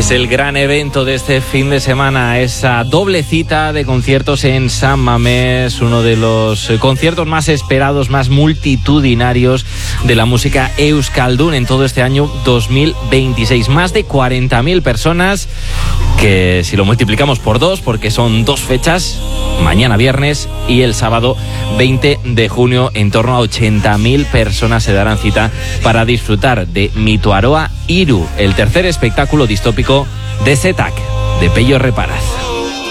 Es el gran evento de este fin de semana, esa doble cita de conciertos en San Mamés, uno de los conciertos más esperados, más multitudinarios de la música euskaldun en todo este año 2026. Más de 40.000 personas, que si lo multiplicamos por 2, porque son 2 fechas, mañana viernes y el sábado 20 de junio, en torno a 80.000 personas se darán cita para disfrutar de Mitoaroa Iru, el tercer espectáculo distópico de Zetak, de Pello Reparaz.